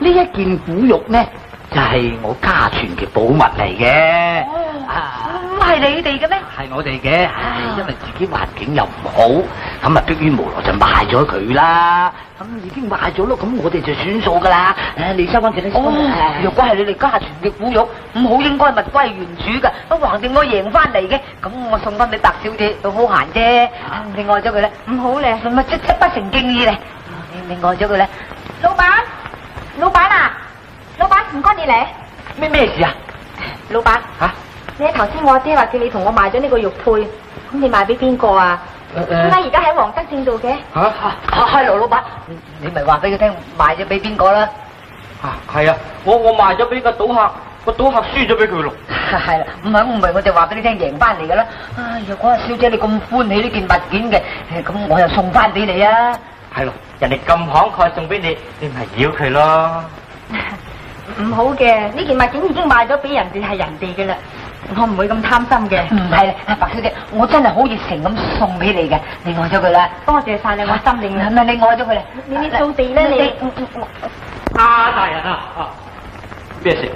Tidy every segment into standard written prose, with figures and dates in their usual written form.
呢一件古玉呢，就係我家傳嘅寶物嚟嘅。 咁係你哋嘅咩？ 係我哋嘅，因為自己環境又唔好，咁啊迫於無奈就賣咗佢啦。咁已經賣咗咯，咁我哋就算數噶啦。你收翻佢啦。 若果係你哋家傳嘅古玉，咁好應該物歸原主噶。咁橫掂我贏翻嚟嘅，咁我送翻俾白小姐，都好閒啫。你愛咗佢咧，唔好咧，咪即不成敬意咧。你愛咗佢咧，老闆啊，老闆唔該你嚟。 咩事啊？ 老闆吓，你頭先我阿姐話叫你同我賣咗呢個玉佩，咁你賣俾邊個啊？點解而家喺黃德正度嘅？係羅老闆，你咪話俾佢聽賣咗俾邊個啦？ 係啊，我賣咗俾個賭客，個賭客輸咗俾佢咯。 係啦，唔係我就話俾你聽贏翻嚟噶啦。若果阿小姐你咁歡喜呢件物件嘅，咁我又送翻俾你啊。 係咯，人哋咁慷慨送俾你，你咪要佢咯。 唔好嘅，呢件物件已經賣咗俾人哋，係人哋嘅啦。我唔會咁貪心嘅。唔係啦，白小姐，我真係好熱誠咁送俾你嘅，你愛咗佢啦。多謝晒你，我心領啦。係咪你愛咗佢啦？你掃地啦你。 大人啊，咩事？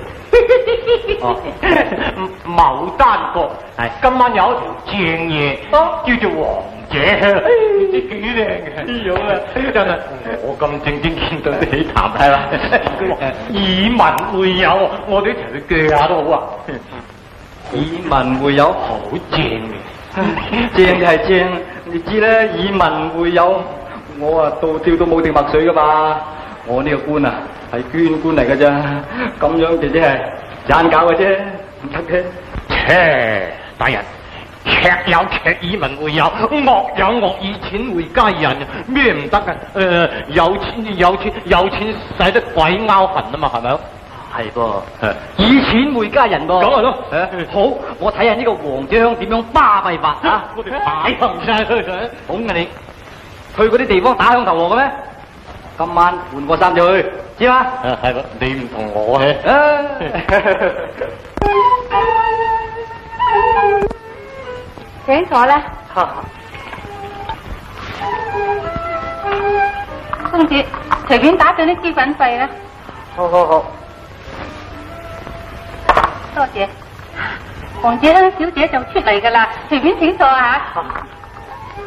牡丹閣係今晚有一條正嘢，叫做王姐，唔知幾靚嘅。有啊，真係我咁正經見到你起談係啦。以文會友，我哋一齊去鋸下都好啊。以文會友好正嘅，正就係正，你知咧。以文會友，我啊倒吊都冇定墨水噶嘛。我呢個官啊係捐官嚟噶咋，咁樣就即係盞搞嘅啫，唔得嘅。切，大人，劇有劇以文會友，樂有樂以錢會佳人，咩唔得啊？有錢使得鬼拗痕啊嘛，係咪？係噃，以錢會佳人噃。咁係咯。好，我睇下呢個黃姐香點樣巴閉法啊！我哋大行晒佢，好嘅你，去嗰啲地方打響頭鑼嘅咩？今晚換個衫就去，知嘛？係咯，你唔同我啊。 請坐啦。公子，隨便打上啲資粉費啦。 好。 多謝。黃姐香小姐就出嚟噶啦，隨便請坐下。